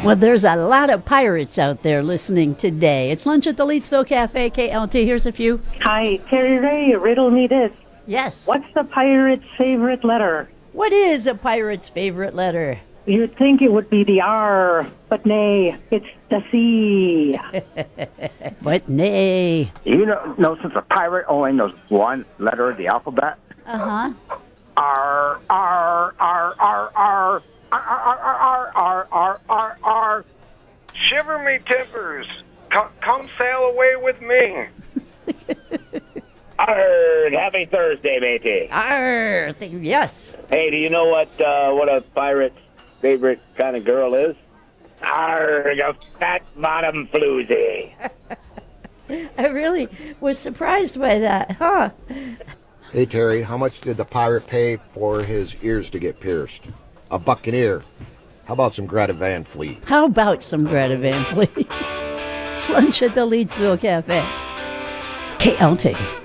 Well, there's a lot of pirates out there listening today. It's lunch at the Leedsville Cafe, KLT. Here's a few. Hi, Terry Ray, riddle me this. Yes. What's the pirate's favorite letter? What is a pirate's favorite letter? You'd think it would be the R, but nay, it's the C. But nay. You know, since a pirate only knows one letter of the alphabet. Uh-huh. R, R, R, R, R, R, R, R, R, R, R. Shiver me timbers. Come sail away with me. Arr, happy Thursday, matey. Arr, yes. Hey, do you know what a pirate's favorite kind of girl is? Arr, a fat bottom floozy. I really was surprised by that, huh? Hey, Terry, how much did the pirate pay for his ears to get pierced? $1 an ear. How about some Greta Van Fleet? How about some Greta Van Fleet? It's lunch at the Leedsville Cafe. KLT.